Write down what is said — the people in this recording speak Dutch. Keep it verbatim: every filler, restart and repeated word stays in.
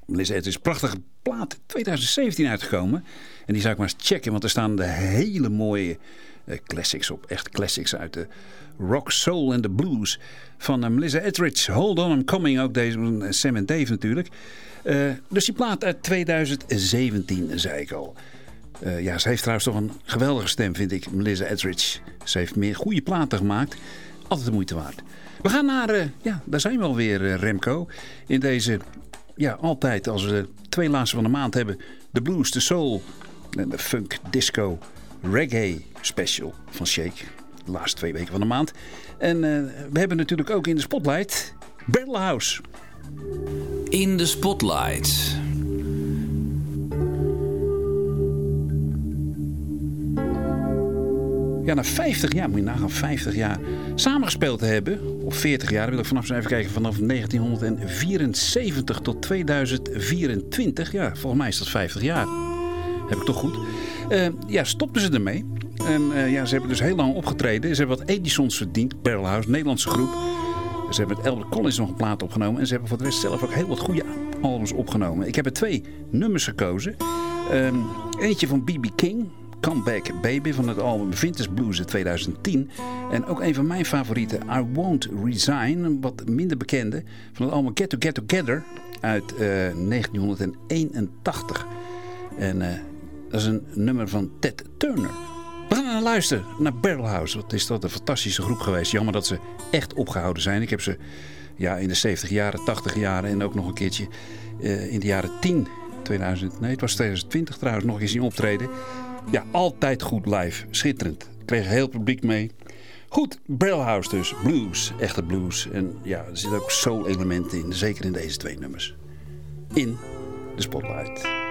Melissa Etheridge, prachtige plaat, twintig zeventien uitgekomen. En die zou ik maar eens checken, want er staan de hele mooie uh, classics op. Echt classics uit de rock, soul en de blues van uh, Melissa Etheridge. Hold on, I'm coming, ook deze van Sam en Dave natuurlijk. Uh, dus die plaat uit twintig zeventien, zei ik al. Uh, ja, ze heeft trouwens toch een geweldige stem, vind ik, Melissa Etheridge. Ze heeft meer goede platen gemaakt. Altijd de moeite waard. We gaan naar, uh, ja, daar zijn we alweer, uh, Remco. In deze, ja, altijd als we twee laatste van de maand hebben. De blues, de soul en de funk, disco, reggae special van Shake. De laatste twee weken van de maand. En uh, we hebben natuurlijk ook in de spotlight Barrelhouse. In de spotlight. Ja, na vijftig jaar, moet je nagaan, vijftig jaar samengespeeld te hebben. Of veertig jaar, wil ik vanaf eens even kijken. Vanaf negentienhonderdvierenzeventig tot tweeduizend vierentwintig. Ja, volgens mij is dat vijftig jaar. Heb ik toch goed. Uh, ja, stopten ze ermee. En uh, ja, ze hebben dus heel lang opgetreden. Ze hebben wat Edisons verdiend. Barrelhouse, Nederlandse groep. Ze hebben met Albert Collins nog een plaat opgenomen. En ze hebben voor de rest zelf ook heel wat goede albums opgenomen. Ik heb er twee nummers gekozen. Um, eentje van B B King. Comeback Baby van het album Vintage Blues uit tweeduizend tien. En ook een van mijn favorieten, I Won't Resign, wat minder bekende, van het album Get To Get Together uit uh, negentienhonderdeenentachtig. En uh, dat is een nummer van Ted Turner. We gaan naar luisteren naar Barrelhouse. Wat is dat een fantastische groep geweest. Jammer dat ze echt opgehouden zijn. Ik heb ze ja, in de zeventig jaren, tachtig jaren en ook nog een keertje uh, in de jaren tien, tweeduizend, nee het was tweeduizend twintig trouwens, nog eens zien optreden. Ja, altijd goed live. Schitterend. Ik kreeg heel publiek mee. Goed, Barrelhouse dus. Blues. Echte blues. En ja, er zitten ook soul elementen in. Zeker in deze twee nummers. In de spotlight.